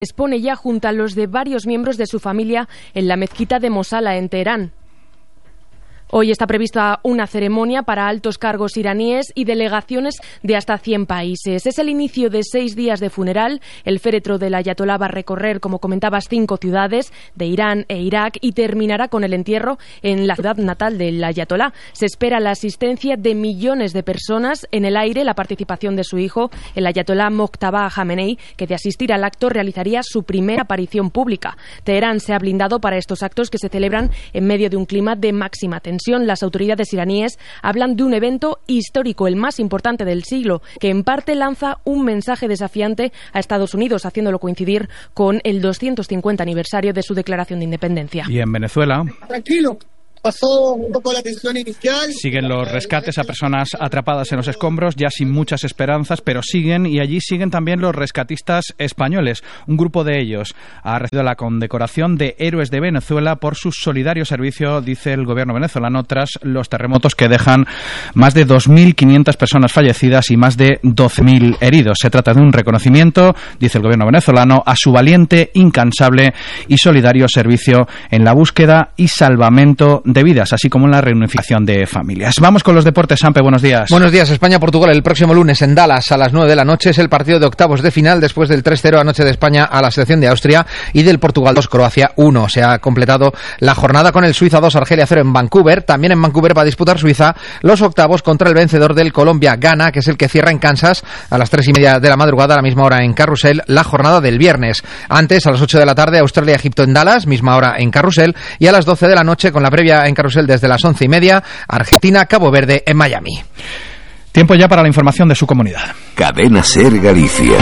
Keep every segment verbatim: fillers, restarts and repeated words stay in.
expone ya junto a los de varios miembros de su familia en la mezquita de Mosala, en Teherán. Hoy está prevista una ceremonia para altos cargos iraníes y delegaciones de hasta cien países. Es el inicio de seis días de funeral. El féretro del ayatolá va a recorrer, como comentabas, cinco ciudades de Irán e Irak y terminará con el entierro en la ciudad natal del ayatolá. Se espera la asistencia de millones de personas. En el aire, la participación de su hijo, el ayatolá Mojtaba Jamenei, que de asistir al acto realizaría su primera aparición pública. Teherán se ha blindado para estos actos que se celebran en medio de un clima de máxima tensión. Las autoridades iraníes hablan de un evento histórico, el más importante del siglo, que en parte lanza un mensaje desafiante a Estados Unidos, haciéndolo coincidir con el doscientos cincuenta aniversario de su declaración de independencia. Y en Venezuela, tranquilo, pasó un poco la tensión inicial. Siguen los rescates a personas atrapadas en los escombros, ya sin muchas esperanzas, pero siguen, y allí siguen también los rescatistas españoles. Un grupo de ellos ha recibido la condecoración de Héroes de Venezuela por su solidario servicio, dice el gobierno venezolano, tras los terremotos que dejan más de dos mil quinientas personas fallecidas y más de doce mil heridos. Se trata de un reconocimiento, dice el gobierno venezolano, a su valiente, incansable y solidario servicio en la búsqueda y salvamento de vidas, así como en la reunificación de familias. Vamos con los deportes. Sampe, buenos días. Buenos días. España-Portugal el próximo lunes en Dallas a las nueve de la noche. Es el partido de octavos de final después del tres cero anoche de España a la selección de Austria y del Portugal dos, Croacia uno. Se ha completado la jornada con el Suiza dos, Argelia cero en Vancouver. También en Vancouver va a disputar Suiza los octavos contra el vencedor del Colombia-Ghana, que es el que cierra en Kansas a las tres y media de la madrugada, a la misma hora en Carrusel, la jornada del viernes. Antes, a las ocho de la tarde, Australia-Egipto en Dallas, misma hora en Carrusel, y a las doce de la noche, con la previa en Carrusel desde las once y media, Argentina, Cabo Verde en Miami. Tiempo ya para la información de su comunidad. Cadena Ser Galicia.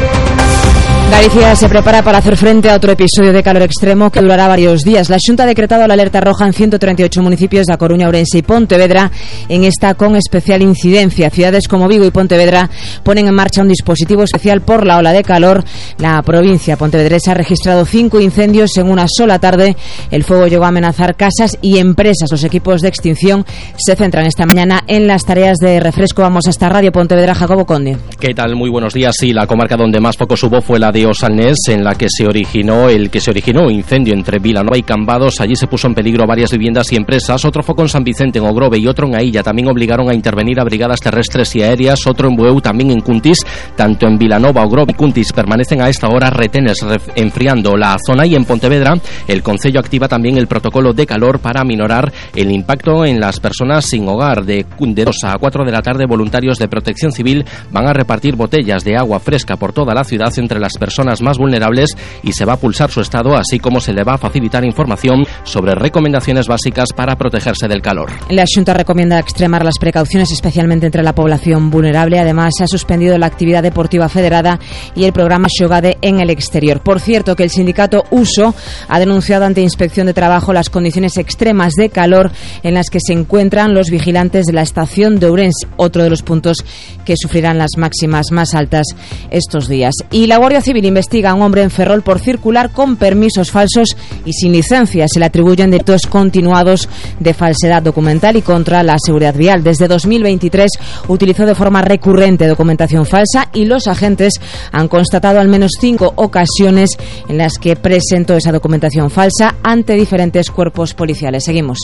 Galicia se prepara para hacer frente a otro episodio de calor extremo que durará varios días. La Xunta ha decretado la alerta roja en ciento treinta y ocho municipios de A Coruña, Ourense y Pontevedra, en esta con especial incidencia. Ciudades como Vigo y Pontevedra ponen en marcha un dispositivo especial por la ola de calor. La provincia pontevedresa ha registrado cinco incendios en una sola tarde. El fuego llegó a amenazar casas y empresas. Los equipos de extinción se centran esta mañana en las tareas de refresco. Vamos hasta Radio Pontevedra, Jacobo Conde. ¿Qué tal? Muy buenos días. Sí, la comarca donde más focos hubo fue la de Osalnés, en la que se originó el que se originó incendio entre Vilanova y Cambados. Allí se puso en peligro varias viviendas y empresas. Otro foco en San Vicente, en Ogrove, y otro en Ailla. También obligaron a intervenir a brigadas terrestres y aéreas. Otro en Bueu, también en Cuntis. Tanto en Vilanova, Ogrove y Cuntis permanecen a esta hora retenes enfriando la zona, y en Pontevedra el concello activa también el protocolo de calor para aminorar el impacto en las personas sin hogar. De, de dos a cuatro de la tarde, voluntarios de Protección Civil van a repartir botellas de agua fresca por toda la ciudad entre las personas más vulnerables, y se va a pulsar su estado, así como se le va a facilitar información sobre recomendaciones básicas para protegerse del calor. La Xunta recomienda extremar las precauciones, especialmente entre la población vulnerable. Además, se ha suspendido la actividad deportiva federada y el programa Xogade en el exterior. Por cierto, que el sindicato Uso ha denunciado ante Inspección de Trabajo las condiciones extremas de calor en las que se encuentran los vigilantes de la estación de Ourense, otro de los puntos que sufrirán las máximas más altas estos días. Y la Guardia Civil investiga a un hombre en Ferrol por circular con permisos falsos y sin licencia. Se le atribuyen delitos continuados de falsedad documental y contra la seguridad vial. Desde dos mil veintitrés utilizó de forma recurrente documentación falsa, y los agentes han constatado al menos cinco ocasiones en las que presentó esa documentación falsa ante diferentes cuerpos policiales. Seguimos.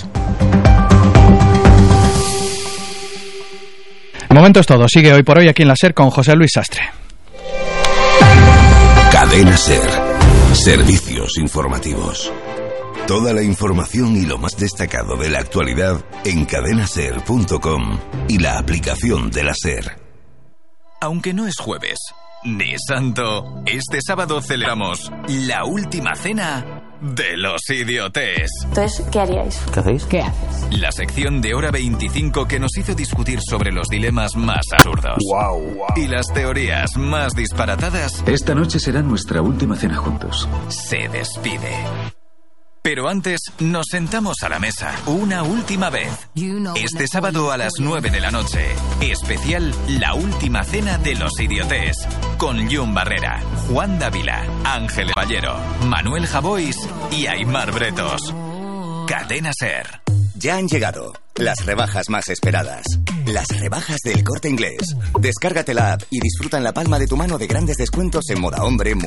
El momento es todo. Sigue Hoy por Hoy aquí en la SER con José Luis Sastre. Cadena Ser. Servicios informativos. Toda la información y lo más destacado de la actualidad en cadena ser punto com y la aplicación de la SER. Aunque no es jueves ni santo, este sábado celebramos la última cena de los idiotes. Entonces, ¿qué haríais? ¿Qué hacéis? ¿Qué haces? La sección de Hora veinticinco que nos hizo discutir sobre los dilemas más absurdos. Wow, wow. Y las teorías más disparatadas. Esta noche será nuestra última cena juntos. Se despide. Pero antes, nos sentamos a la mesa una última vez. Este sábado a las nueve de la noche. Especial La Última Cena de los Idiotes. Con Jun Barrera, Juan Dávila, Ángel Ballero, Manuel Javois y Aimar Bretos. Cadena Ser. Ya han llegado las rebajas más esperadas. Las rebajas del Corte Inglés. Descárgate la app y disfruta en la palma de tu mano de grandes descuentos en moda hombre,